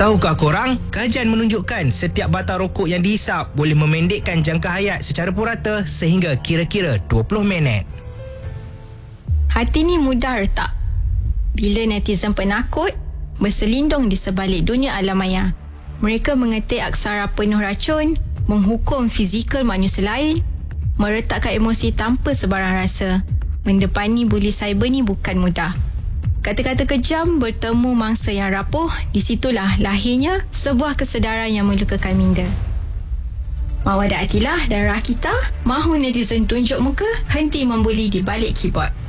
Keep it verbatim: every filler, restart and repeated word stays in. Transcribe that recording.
Tahukah korang, kajian menunjukkan setiap batang rokok yang dihisap boleh memendekkan jangka hayat secara purata sehingga kira-kira dua puluh minit. Hati ni mudah retak bila netizen penakut berselindung di sebalik dunia alam maya. Mereka mengetik aksara penuh racun, menghukum fizikal manusia lain, meretakkan emosi tanpa sebarang rasa. Mendepani buli cyber ni bukan mudah. Kata-kata kejam bertemu mangsa yang rapuh, di situlah lahirnya sebuah kesedaran yang melukakan minda. Mawadah Atilah dan Rakita mahu netizen tunjuk muka, henti membuli di balik keyboard.